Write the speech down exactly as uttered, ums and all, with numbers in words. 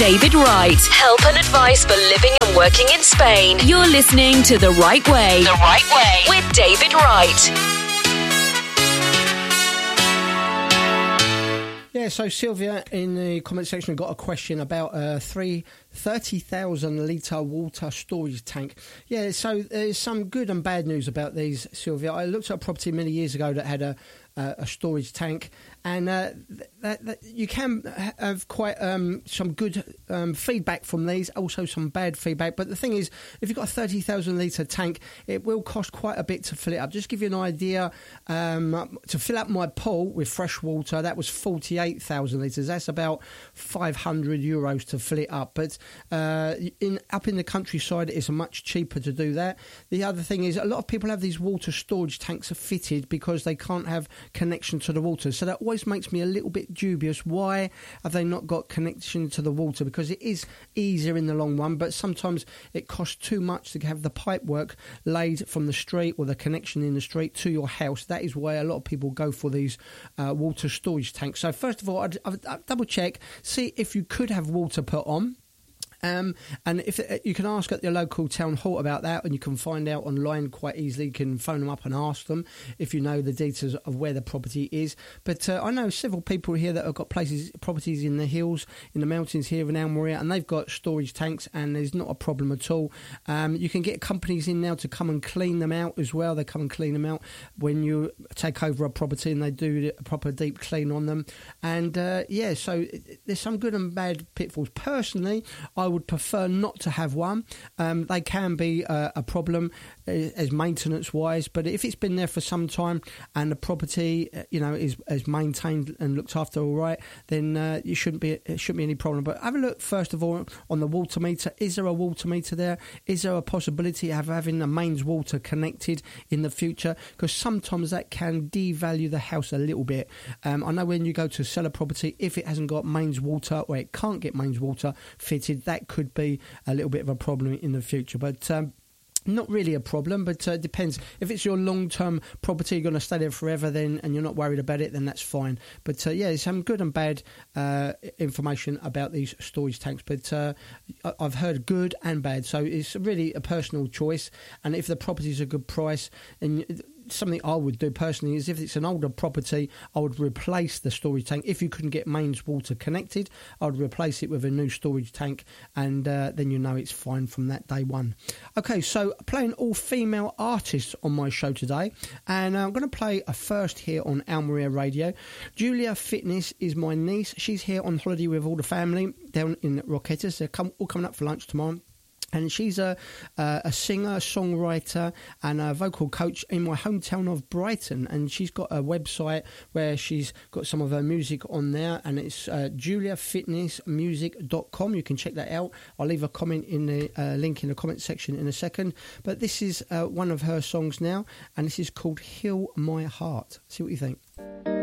David Wright. Help and advice for living and working in Spain. You're listening to The Right Way. The Right Way with David Wright. Yeah, so Sylvia in the comment section got a question about a three thirty thousand litre water storage tank. Yeah, so there's some good and bad news about these, Sylvia. I looked at a property many years ago that had a uh, a storage tank, and uh, that, that you can have quite um, some good um, feedback from these, also some bad feedback. But the thing is, if you've got a thirty thousand litre tank, it will cost quite a bit to fill it up. Just to give you an idea, um, to fill up my pool with fresh water, that was forty-eight thousand litres. That's about five hundred euros to fill it up. But uh, in up in the countryside, it's much cheaper to do that. The other thing is, a lot of people have these water storage tanks fitted because they can't have connection to the water. So that always makes me a little bit dubious. Why have they not got connection to the water? Because it is easier in the long run, but sometimes it costs too much to have the pipe work laid from the street or the connection in the street to your house. That is why a lot of people go for these uh, water storage tanks. So first of all, I'd, I'd, I'd double check, see if you could have water put on. Um, and if it, you can ask at your local town hall about that, and you can find out online quite easily. You can phone them up and ask them if you know the details of where the property is. But uh, I know several people here that have got places, properties in the hills, in the mountains here in Almeria, and they've got storage tanks, and there's not a problem at all. Um, you can get companies in now to come and clean them out as well. They come and clean them out when you take over a property, and they do a proper deep clean on them. And uh, yeah, so there's some good and bad pitfalls. Personally, I would prefer not to have one. Um, they can be uh, a problem uh, as maintenance wise, but if it's been there for some time and the property, uh, you know, is, is maintained and looked after all right, then uh, you shouldn't be it shouldn't be any problem. But have a look first of all on the water meter. Is there a water meter there? Is there a possibility of having the mains water connected in the future? Because sometimes that can devalue the house a little bit. Um, I know when you go to sell a property, if it hasn't got mains water or it can't get mains water fitted, that could be a little bit of a problem in the future. But um, not really a problem, but uh, it depends. If it's your long-term property, you're going to stay there forever, then, and you're not worried about it, then that's fine. But uh, yeah, there's some good and bad uh, information about these storage tanks. But uh, I've heard good and bad, so it's really a personal choice. And if the property's a good price, and something I would do personally is if it's an older property, I would replace the storage tank. If you couldn't get mains water connected, I would replace it with a new storage tank, and uh, then you know it's fine from that day one. Okay, so playing all female artists on my show today, and I'm going to play a first here on Almeria Radio. Julia Fitness is my niece. She's here on holiday with all the family down in Roquetas. They're come, all coming up for lunch tomorrow. And she's a, uh, a singer, songwriter and a vocal coach in my hometown of Brighton. And she's got a website where she's got some of her music on there. And it's uh, julia fitness music dot com. You can check that out. I'll leave a comment in the uh, link in the comment section in a second. But this is uh, one of her songs now. And this is called Heal My Heart. See what you think.